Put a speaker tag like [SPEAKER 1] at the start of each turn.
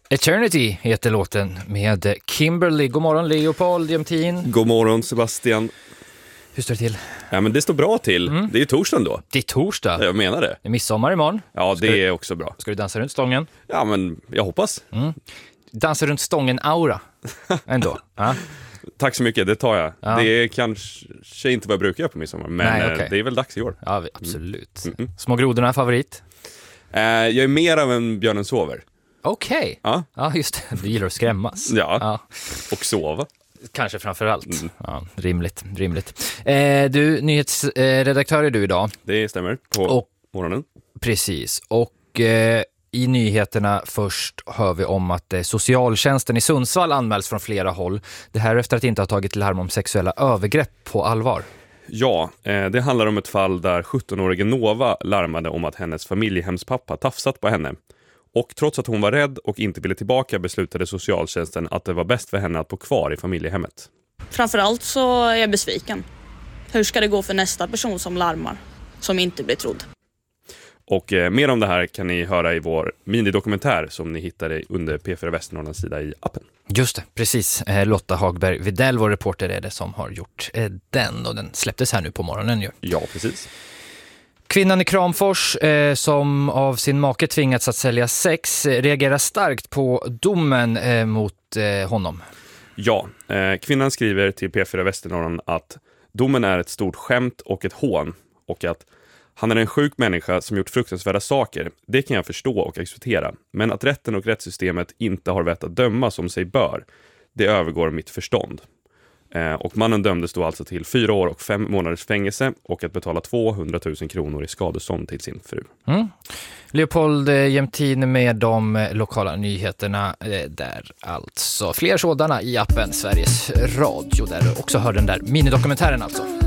[SPEAKER 1] Eternity heter låten med Kimberly. God morgon Leopold Jämtin.
[SPEAKER 2] God morgon Sebastian.
[SPEAKER 1] Hur står det till?
[SPEAKER 2] Ja, men det står bra till. Det är ju torsdagen då.
[SPEAKER 1] Det är torsdag.
[SPEAKER 2] Jag menar det.
[SPEAKER 1] Det är midsommar imorgon.
[SPEAKER 2] Ja, det är också bra.
[SPEAKER 1] Ska du dansa runt stången?
[SPEAKER 2] Ja, men jag hoppas.
[SPEAKER 1] Dansa runt stången aura ändå. Ja.
[SPEAKER 2] Tack så mycket, det tar jag.
[SPEAKER 1] Ja.
[SPEAKER 2] Det är kanske inte vad jag brukar göra på midsommar, men
[SPEAKER 1] Nej, okej.
[SPEAKER 2] det är väl dags i år.
[SPEAKER 1] Ja, absolut. Små grodorna favorit?
[SPEAKER 2] Jag är mer av en björnen sover.
[SPEAKER 1] Okej.
[SPEAKER 2] Ja.
[SPEAKER 1] Ja, just det. Du gillar att skrämmas.
[SPEAKER 2] Ja. Och sova.
[SPEAKER 1] Kanske framför allt. Ja, rimligt. Du, nyhetsredaktör är du idag.
[SPEAKER 2] Det stämmer, på morgonen.
[SPEAKER 1] Precis. Och i nyheterna först hör vi om att socialtjänsten i Sundsvall anmäls från flera håll. Det här efter att inte ha tagit larm om sexuella övergrepp på allvar.
[SPEAKER 2] Ja, det handlar om ett fall där 17-årige Nova larmade om att hennes familjehemspappa tafsat på henne. Och trots att hon var rädd och inte ville tillbaka beslutade socialtjänsten att det var bäst för henne att bo kvar i familjehemmet.
[SPEAKER 3] Framförallt så är jag besviken. Hur ska det gå för nästa person som larmar, som inte blir trodd?
[SPEAKER 2] Och mer om det här kan ni höra i vår minidokumentär som ni hittar under P4 Västernorrlands sida i appen.
[SPEAKER 1] Just det, precis. Lotta Hagberg Videll, vår reporter, är det som har gjort den. Och den släpptes här nu på morgonen ju.
[SPEAKER 2] Ja, precis.
[SPEAKER 1] Kvinnan i Kramfors som av sin make tvingats att sälja sex reagerar starkt på domen mot honom.
[SPEAKER 2] Ja, kvinnan skriver till P4 Västernorrland att domen är ett stort skämt och ett hån och att han är en sjuk människa som gjort fruktansvärda saker. Det kan jag förstå och acceptera. Men att rätten och rättssystemet inte har vett att döma som sig bör, det övergår mitt förstånd. Och mannen dömdes då alltså till 4 år och 5 månaders fängelse och att betala 200 000 kronor i skadestånd till sin fru.
[SPEAKER 1] Leopold Jämtin med de lokala nyheterna där alltså. Fler sådana i appen Sveriges Radio där du också hör den där minidokumentären alltså.